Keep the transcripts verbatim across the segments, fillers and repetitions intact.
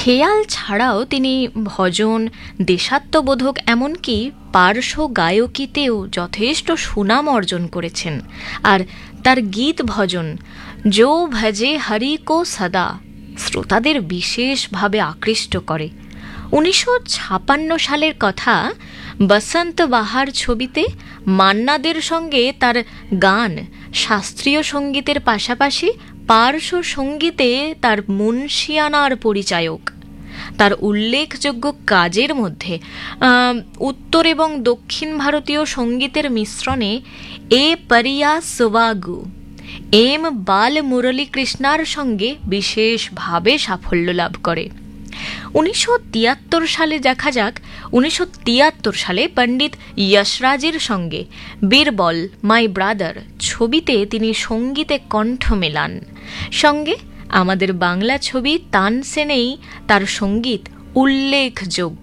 খেয়াল ছাড়াও তিনি ভজন, দেশাত্মবোধক এমনকি পার্শ্ব গায়কিতেও যথেষ্ট সুনাম অর্জন করেছেন। আর তার গীত ভজন জো ভজে হরি কো সদা শ্রোতাদের বিশেষভাবে আকৃষ্ট করে। উনিশশো ছাপান্ন সালের কথা, বসন্ত বাহার ছবিতে মান্নাদের সঙ্গে তার গান শাস্ত্রীয় সঙ্গীতের পাশাপাশি পার্শ্ব সঙ্গীতে তার মুন্সিয়ানার পরিচায়ক। তার উল্লেখযোগ্য কাজের মধ্যে উত্তর এবং দক্ষিণ ভারতীয় সঙ্গীতের মিশ্রণে এ পরিয়া সোবাগু এম বাল মুরলী কৃষ্ণার সঙ্গে বিশেষভাবে সাফল্য লাভ করে। উনিশশো তিয়াত্তর সালে দেখা যাক, উনিশশো তিয়াত্তর সালে পণ্ডিত যশরাজের সঙ্গে বীরবল মাই ব্রাদার ছবিতে তিনি সঙ্গীতে কণ্ঠ মেলান। সঙ্গে আমাদের বাংলা ছবি তানসেনেই তার সঙ্গীত উল্লেখযোগ্য।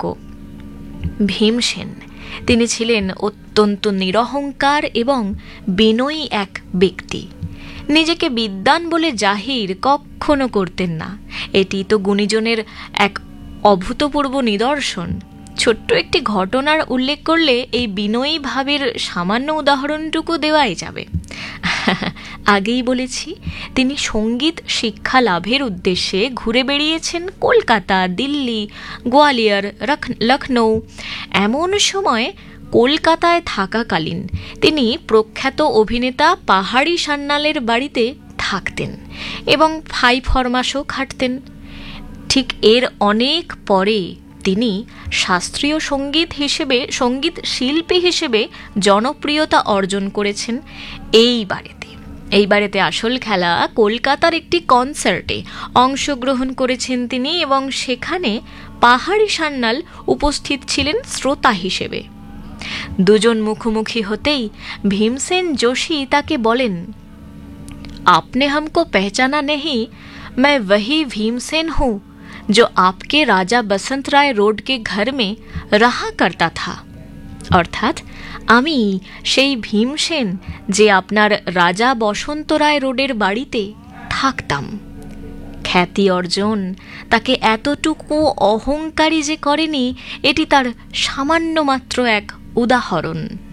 ভীমসেন, তিনি ছিলেন অত্যন্ত নিরহংকার এবং বিনয়ী এক ব্যক্তি। নিজেকে বিদ্বান বলে জাহির কখনো করতেন না। এটি তো গুণীজনের এক অভূতপূর্ব নিদর্শন। ছোট্ট একটি ঘটনার উল্লেখ করলে এই বিনয়ী ভাবের সামান্য উদাহরণটুকু দেওয়াই যাবে। আগেই বলেছি, তিনি সঙ্গীত শিক্ষা লাভের উদ্দেশ্যে ঘুরে বেড়িয়েছেন কলকাতা, দিল্লি, গোয়ালিয়র, লখনৌ। এমন সময় কলকাতায় থাকাকালীন তিনি প্রখ্যাত অভিনেতা পাহাড়ি সান্যালের বাড়িতে থাকতেন এবং ফাই ফরমাসও খাটতেন। ঠিক এর অনেক পরে তিনি শাস্ত্রীয় সঙ্গীত হিসেবে সঙ্গীত শিল্পী হিসেবে জনপ্রিয়তা অর্জন করেছেন। এই বাড়িতে এই বাড়িতে আসল খেলা কলকাতার একটি কনসার্টে অংশগ্রহণ করেছেন তিনি, এবং সেখানে পাহাড়ি সান্যাল উপস্থিত ছিলেন শ্রোতা হিসেবে। দুজন মুখোমুখি হতেই ভীমসেন जोशी তাকে বলেন, आपने हमको पहचाना नहीं, मैं वही भीमसेन हूँ जो आपके राजा बसंत राय रोड के घर में रहा करता था। অর্থাৎ আমি সেই ভীমসেন যে আপনার রাজা বসন্ত রায় রোডের বাড়িতে থাকতাম। খ্যাতি অর্জন তাকে এতটুকু অহংকারী যে করেনি, এটি তার সামান্য মাত্র এক উদাহরণ।